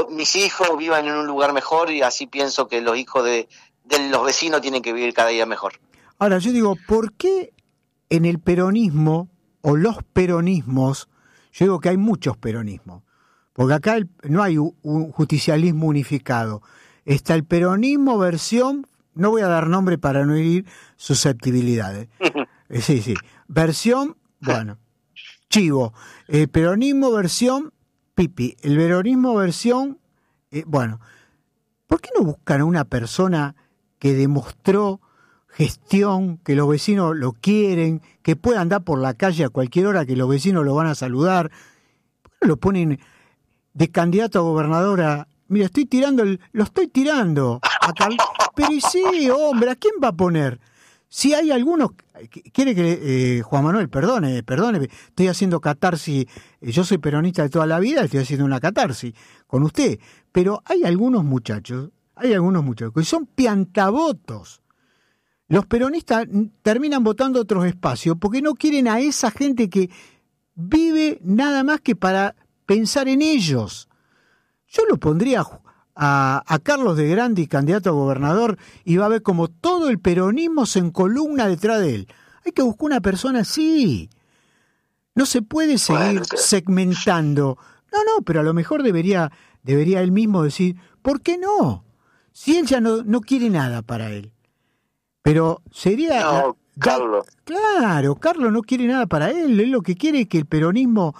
mis hijos vivan en un lugar mejor, y así pienso que los hijos de los vecinos tienen que vivir cada día mejor. Ahora, yo digo, ¿por qué en el peronismo o los peronismos, yo digo que hay muchos peronismos, porque acá no hay un justicialismo unificado, está el peronismo versión, no voy a dar nombre para no herir susceptibilidades, sí, versión, bueno, Chivo, el peronismo versión Pipi, el peronismo versión, bueno, ¿por qué no buscan a una persona que demostró gestión, que los vecinos lo quieren, que pueda andar por la calle a cualquier hora, que los vecinos lo van a saludar? ¿Por qué no lo ponen de candidato a gobernadora? Mira, lo estoy tirando. Pero sí, hombre, ¿a quién va a poner? Si hay algunos, quiere que Juan Manuel, perdone, estoy haciendo catarsis, yo soy peronista de toda la vida, estoy haciendo una catarsis con usted, pero hay algunos muchachos que son piantavotos. Los peronistas terminan votando otros espacios porque no quieren a esa gente que vive nada más que para pensar en ellos. Yo lo pondría a Carlos de Grandi, candidato a gobernador, y va a ver como todo el peronismo se encolumna detrás de él. Hay que buscar una persona así. No se puede seguir segmentando. No, pero a lo mejor debería él mismo decir, ¿por qué no? Si él ya no quiere nada para él. Pero sería... No, Carlos. Claro, Carlos no quiere nada para él. Él lo que quiere es que el peronismo...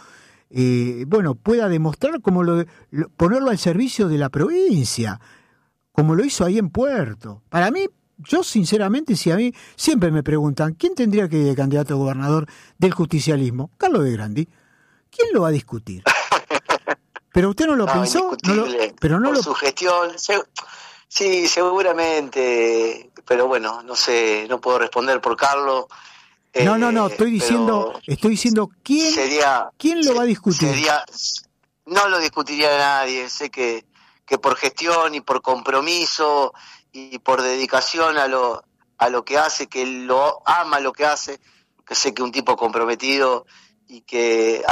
pueda demostrar ponerlo al servicio de la provincia, como lo hizo ahí en Puerto. Para mí, yo sinceramente, si a mí siempre me preguntan, ¿quién tendría que ir de candidato a gobernador del justicialismo? Carlos de Grandi. ¿Quién lo va a discutir? Pero usted no lo pensó, su gestión, sí, seguramente, pero bueno, no sé, no puedo responder por Carlos. No, estoy diciendo ¿quién lo va a discutir? No lo discutiría nadie. Sé que por gestión y por compromiso y por dedicación a lo que hace, que lo ama lo que hace, que sé que un tipo comprometido, y que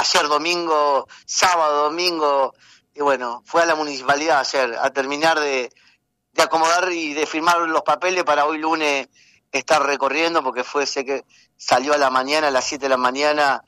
sábado, domingo, y bueno, fue a la municipalidad ayer a terminar de acomodar y de firmar los papeles para hoy lunes estar recorriendo, porque sé que salió a las 7 de la mañana,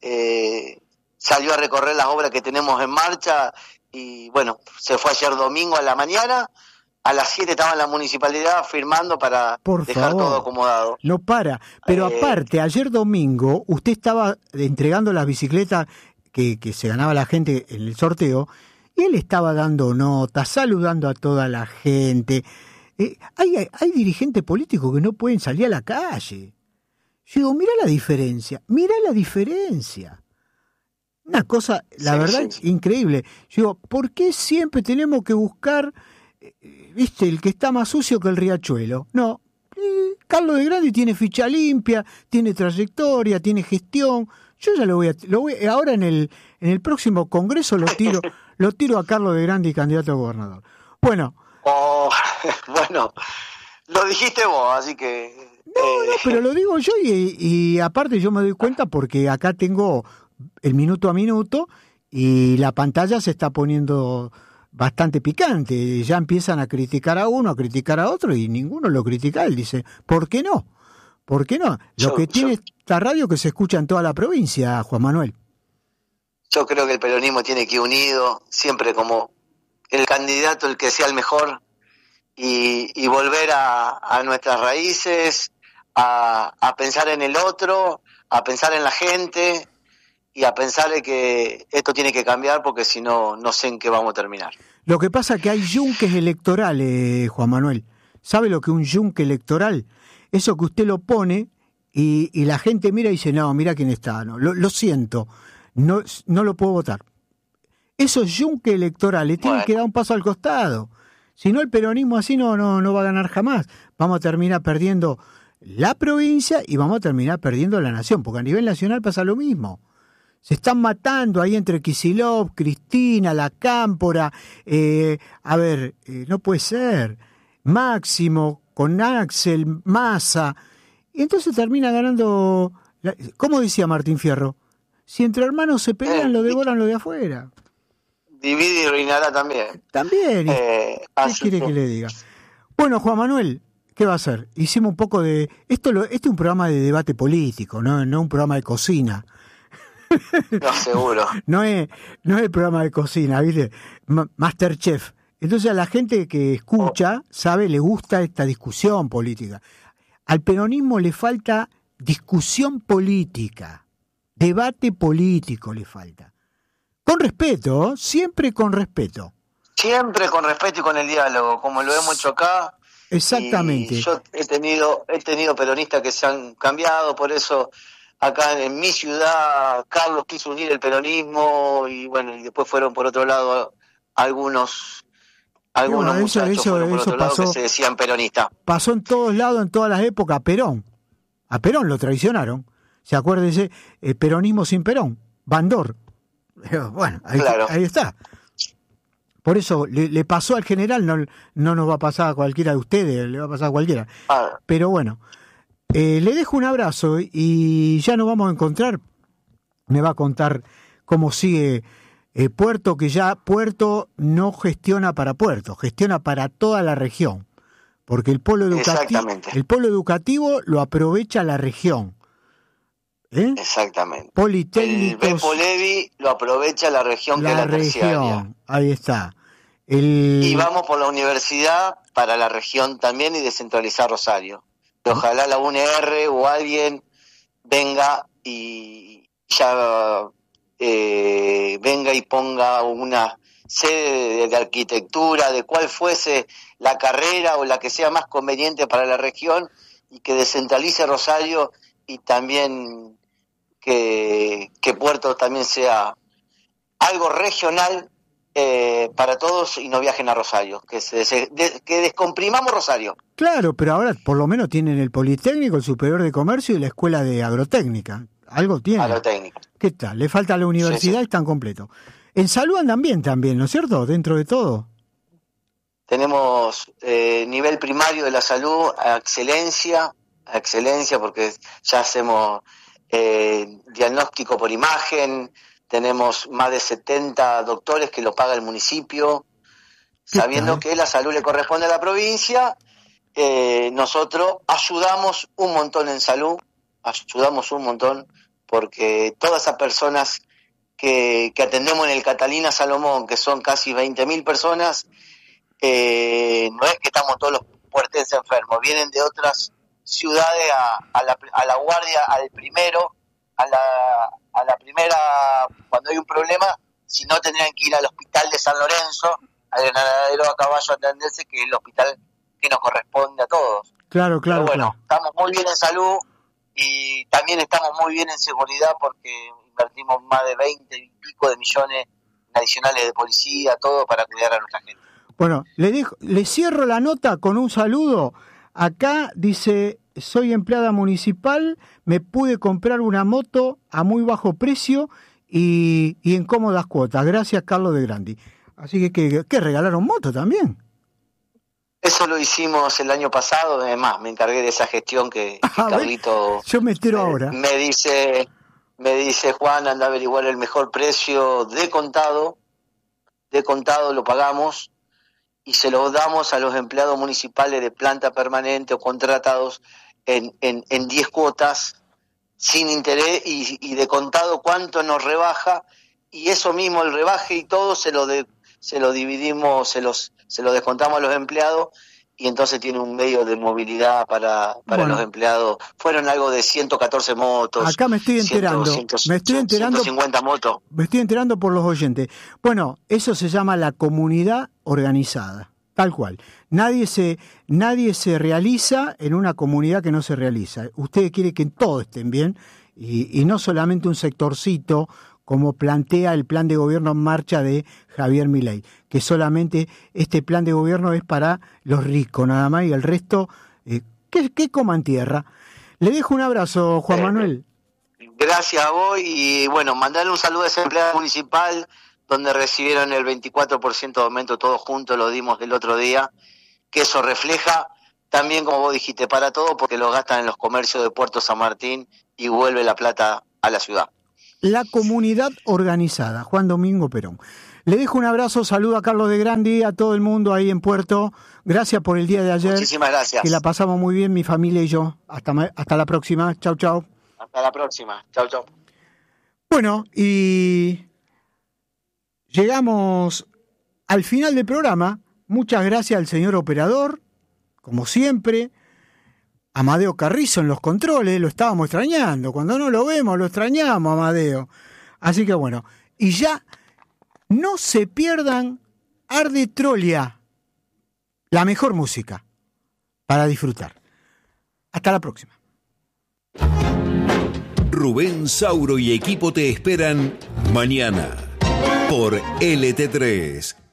salió a recorrer las obras que tenemos en marcha, y bueno, se fue ayer domingo a la mañana, a las 7 estaba en la municipalidad firmando para dejar todo acomodado. No para, pero aparte, ayer domingo usted estaba entregando las bicicletas que se ganaba la gente en el sorteo, y él estaba dando notas, saludando a toda la gente. Hay dirigentes políticos que no pueden salir a la calle. Yo digo, mirá la diferencia. Una cosa, la verdad, increíble. Yo digo, ¿por qué siempre tenemos que buscar, el que está más sucio que el riachuelo? No, Carlos de Grandi tiene ficha limpia, tiene trayectoria, tiene gestión. Yo ya lo voy ahora en el próximo congreso lo tiro a Carlos de Grandi, candidato a gobernador. Bueno, lo dijiste vos, así que... No, pero lo digo yo, y aparte yo me doy cuenta porque acá tengo el minuto a minuto y la pantalla se está poniendo bastante picante. Ya empiezan a criticar a uno, a criticar a otro, y ninguno lo critica. Él dice, ¿por qué no? Tiene esta radio que se escucha en toda la provincia, Juan Manuel. Yo creo que el peronismo tiene que ir unido, siempre como el candidato, el que sea el mejor, y volver a nuestras raíces, a pensar en el otro, a pensar en la gente, y a pensar de que esto tiene que cambiar, porque si no, no sé en qué vamos a terminar. Lo que pasa es que hay yunques electorales, Juan Manuel. ¿Sabe lo que es un yunque electoral? Eso que usted lo pone y la gente mira y dice, no, mira quién está, no, lo siento, no lo puedo votar. Esos yunques electorales tienen que dar un paso al costado. Si no, el peronismo así no va a ganar jamás. Vamos a terminar perdiendo la provincia y vamos a terminar perdiendo la nación, porque a nivel nacional pasa lo mismo. Se están matando ahí entre Kicillof, Cristina, La Cámpora, no puede ser, Máximo, con Axel, Massa, y entonces termina ganando, ¿cómo decía Martín Fierro? Si entre hermanos se pelean, lo devoran lo de afuera. divide y reinará también. También. ¿Qué quiere que le diga? Bueno, Juan Manuel, ¿qué va a hacer? Hicimos un poco de... Este es un programa de debate político, no un programa de cocina. No, seguro. No es el programa de cocina, ¿viste? Masterchef. Entonces a la gente que escucha, sabe, le gusta esta discusión política. Al peronismo le falta discusión política, debate político le falta. Con respeto, siempre con respeto. Siempre con respeto y con el diálogo, como lo hemos hecho acá. Exactamente. Y yo he tenido peronistas que se han cambiado, por eso acá en mi ciudad Carlos quiso unir el peronismo y bueno, y después fueron por otro lado algunos muchachos fueron por otro lado que se decían peronistas. Pasó en todos lados, en todas las épocas. A Perón lo traicionaron. Se acuérdese, el peronismo sin Perón, Bandor. Bueno, ahí está. Por eso le pasó al general, no nos va a pasar a cualquiera de ustedes, le va a pasar a cualquiera. Pero bueno, le dejo un abrazo y ya nos vamos a encontrar. Me va a contar cómo sigue Puerto, que ya Puerto no gestiona para Puerto, gestiona para toda la región. Porque el polo educativo lo aprovecha la región. Exactamente. Politécnicos. El Beppo Levi lo aprovecha la región que es la terciaria. Ahí está. Y vamos por la universidad para la región también y descentralizar Rosario. Ojalá la UNR o alguien venga y ya venga y ponga una sede de arquitectura, de cuál fuese la carrera o la que sea más conveniente para la región y que descentralice Rosario y también que Puerto también sea algo regional para todos y no viajen a Rosario, que descomprimamos Rosario. Claro, pero ahora por lo menos tienen el Politécnico, el Superior de Comercio y la Escuela de Agrotécnica. Algo tienen. Agrotécnica. ¿Qué tal? Le falta la universidad y están completos. En salud andan bien también, ¿no es cierto? Dentro de todo. Tenemos nivel primario de la salud a excelencia porque ya hacemos diagnóstico por imagen, tenemos más de 70 doctores que lo paga el municipio, sabiendo que la salud le corresponde a la provincia. Nosotros ayudamos un montón en salud, porque todas esas personas que atendemos en el Catalina Salomón, que son casi 20.000 personas, no es que estamos todos los puertenses enfermos, vienen de otras ciudades a la guardia, al primero, a la primera, cuando hay un problema, si no tendrían que ir al hospital de San Lorenzo, al Granadero a Caballo a atenderse, que es el hospital que nos corresponde a todos. Claro. Pero bueno, estamos muy bien en salud y también estamos muy bien en seguridad porque invertimos más de 20 y pico de millones adicionales de policía, todo para cuidar a nuestra gente. Bueno, le cierro la nota con un saludo. Acá dice, soy empleada municipal, me pude comprar una moto a muy bajo precio y en cómodas cuotas. Gracias, Carlos de Grandi. Así que regalaron moto también. Eso lo hicimos el año pasado, además me encargué de esa gestión que Carlito yo me entero ahora. Me dice, Juan, anda a averiguar el mejor precio de contado lo pagamos y se lo damos a los empleados municipales de planta permanente o contratados en 10 cuotas sin interés y de contado cuánto nos rebaja, y eso mismo, el rebaje y todo se lo dividimos, se lo descontamos a los empleados, y entonces tiene un medio de movilidad para los empleados. Fueron algo de 114 motos. Acá me estoy enterando. 150 motos. Me estoy enterando por los oyentes. Bueno, eso se llama la comunidad organizada, tal cual. Nadie se realiza en una comunidad que no se realiza. Usted quiere que todos estén bien y no solamente un sectorcito, como plantea el plan de gobierno en marcha de Javier Milei, que solamente este plan de gobierno es para los ricos nada más y el resto que coman tierra. Le dejo un abrazo, Juan Manuel. Gracias a vos y bueno, mandarle un saludo a esa empleada municipal donde recibieron el 24% de aumento todos juntos, lo dimos el otro día, que eso refleja también, como vos dijiste, para todo, porque lo gastan en los comercios de Puerto San Martín y vuelve la plata a la ciudad. La comunidad organizada, Juan Domingo Perón. Le dejo un abrazo, saludo a Carlos de Grandi, a todo el mundo ahí en Puerto. Gracias por el día de ayer. Muchísimas gracias. Que la pasamos muy bien, mi familia y yo. Hasta la próxima. Chau, chau. Hasta la próxima. Chau, chau. Bueno, y llegamos al final del programa. Muchas gracias al señor operador, como siempre. Amadeo Carrizo en los controles, lo estábamos extrañando. Cuando no lo vemos, lo extrañamos, Amadeo. Así que bueno, y ya no se pierdan Arde Trolia, la mejor música para disfrutar. Hasta la próxima. Rubén Sauro y equipo te esperan mañana por LT3